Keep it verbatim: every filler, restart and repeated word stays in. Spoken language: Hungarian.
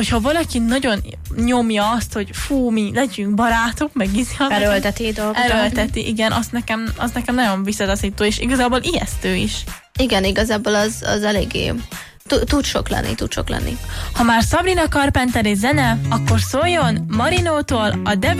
hogyha valaki nagyon nyomja azt, hogy fú, mi legyünk barátok, meg ízi, erőlteti dolgokat. Erőlteti, igen, azt nekem, az nekem nagyon visszataszító, és igazából ijesztő is. Igen, igazából az, az eléggé tud sok lenni, tud sok lenni. Ha már Sabrina Carpenter és zene, akkor szóljon Marinótól a Devil